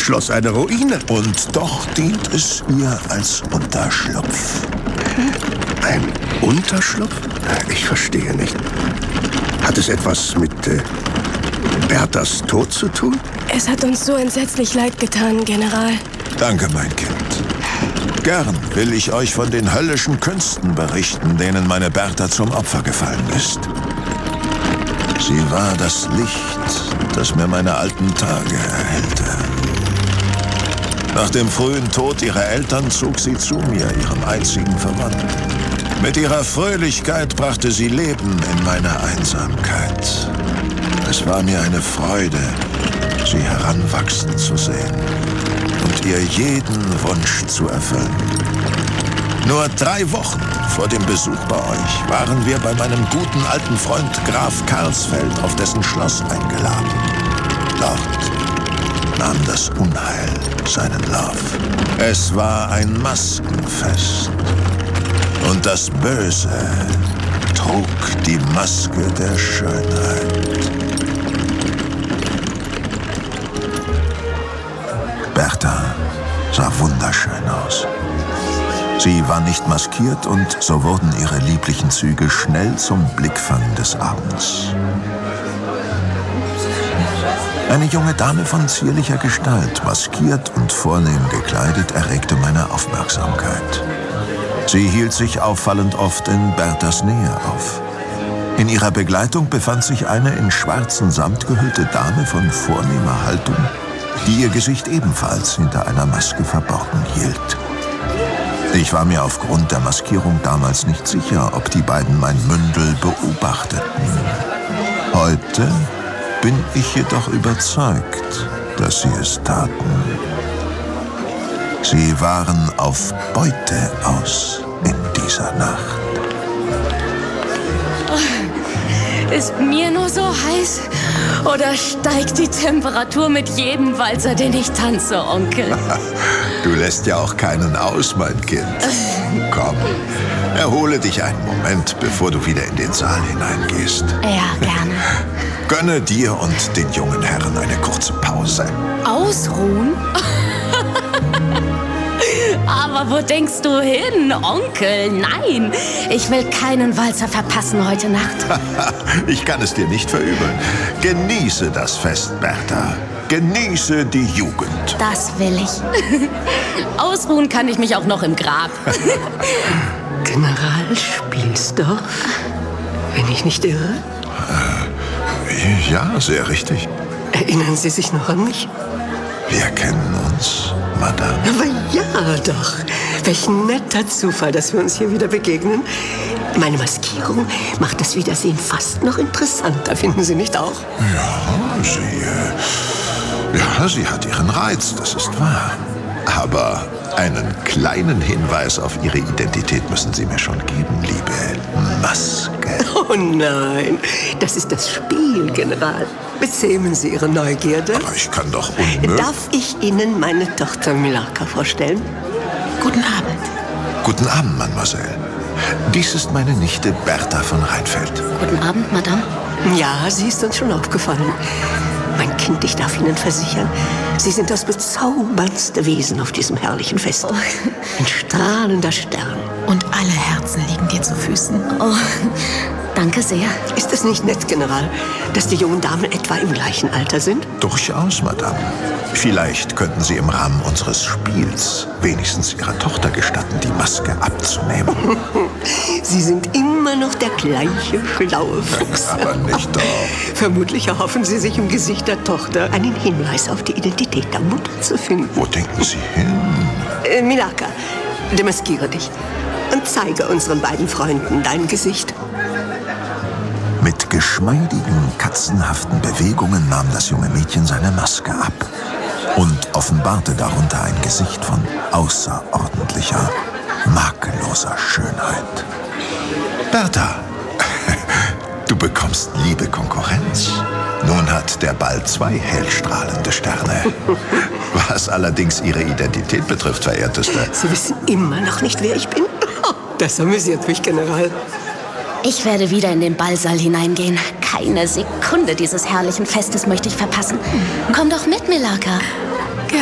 Schloss eine Ruine. Und doch dient es ihr als Unterschlupf. Ein Unterschlupf? Ich verstehe nicht. Hat es etwas mit Berthas Tod zu tun? Es hat uns so entsetzlich leid getan, General. Danke, mein Kind. Gern will ich euch von den höllischen Künsten berichten, denen meine Bertha zum Opfer gefallen ist. Sie war das Licht, das mir meine alten Tage erhellte. Nach dem frühen Tod ihrer Eltern zog sie zu mir, ihrem einzigen Verwandten. Mit ihrer Fröhlichkeit brachte sie Leben in meine Einsamkeit. Es war mir eine Freude, sie heranwachsen zu sehen und ihr jeden Wunsch zu erfüllen. Nur 3 Wochen vor dem Besuch bei euch waren wir bei meinem guten alten Freund Graf Karlsfeld auf dessen Schloss eingeladen. Dort nahm das Unheil seinen Lauf. Es war ein Maskenfest. Und das Böse trug die Maske der Schönheit. Bertha sah wunderschön aus. Sie war nicht maskiert und so wurden ihre lieblichen Züge schnell zum Blickfang des Abends. Eine junge Dame von zierlicher Gestalt, maskiert und vornehm gekleidet, erregte meine Aufmerksamkeit. Sie hielt sich auffallend oft in Berthas Nähe auf. In ihrer Begleitung befand sich eine in schwarzen Samt gehüllte Dame von vornehmer Haltung, die ihr Gesicht ebenfalls hinter einer Maske verborgen hielt. Ich war mir aufgrund der Maskierung damals nicht sicher, ob die beiden mein Mündel beobachteten. Heute bin ich jedoch überzeugt, dass sie es taten. Sie waren auf Beute aus in dieser Nacht. Ist mir nur so heiß? Oder steigt die Temperatur mit jedem Walzer, den ich tanze, Onkel? Du lässt ja auch keinen aus, mein Kind. Komm, erhole dich einen Moment, bevor du wieder in den Saal hineingehst. Ja, gerne. Gönne dir und den jungen Herren eine kurze Pause. Ausruhen? Aber wo denkst du hin, Onkel? Nein, ich will keinen Walzer verpassen heute Nacht. Ich kann es dir nicht verübeln. Genieße das Fest, Bertha. Genieße die Jugend. Das will ich. Ausruhen kann ich mich auch noch im Grab. General Spielsdorf, wenn ich nicht irre? Ja, sehr richtig. Erinnern Sie sich noch an mich? Wir kennen uns, Madame. Aber ja doch. Welch netter Zufall, dass wir uns hier wieder begegnen. Meine Maskierung macht das Wiedersehen fast noch interessanter, finden Sie nicht auch? Ja, sie hat ihren Reiz, das ist wahr. Aber einen kleinen Hinweis auf Ihre Identität müssen Sie mir schon geben, liebe Maske. Oh nein, das ist das Spiel, General. Bezähmen Sie Ihre Neugierde. Aber ich kann doch unmöglich... Darf ich Ihnen meine Tochter Milarka vorstellen? Guten Abend. Guten Abend, Mademoiselle. Dies ist meine Nichte Bertha von Rheinfeld. Guten Abend, Madame. Ja, sie ist uns schon aufgefallen. Mein Kind, ich darf Ihnen versichern, Sie sind das bezauberndste Wesen auf diesem herrlichen Fest. Oh. Ein strahlender Stern. Und alle Herzen liegen dir zu Füßen. Oh, danke sehr. Ist es nicht nett, General, dass die jungen Damen etwa im gleichen Alter sind? Durchaus, Madame. Vielleicht könnten Sie im Rahmen unseres Spiels wenigstens Ihrer Tochter gestatten, die Maske abzunehmen. Sie sind immer noch der gleiche schlaue Fuchs. Aber nicht doch. Vermutlich erhoffen Sie sich im Gesicht der Tochter einen Hinweis auf die Identität der Mutter zu finden. Wo denken Sie hin? Milarka, demaskiere dich und zeige unseren beiden Freunden dein Gesicht. Mit geschmeidigen, katzenhaften Bewegungen nahm das junge Mädchen seine Maske ab und offenbarte darunter ein Gesicht von außerordentlicher, makelloser Schönheit. Bertha, du bekommst liebe Konkurrenz. Nun hat der Ball 2 hellstrahlende Sterne. Was allerdings ihre Identität betrifft, verehrtester. Sie wissen immer noch nicht, wer ich bin? Das amüsiert mich, General. Ich werde wieder in den Ballsaal hineingehen. Keine Sekunde dieses herrlichen Festes möchte ich verpassen. Komm doch mit, Milarka.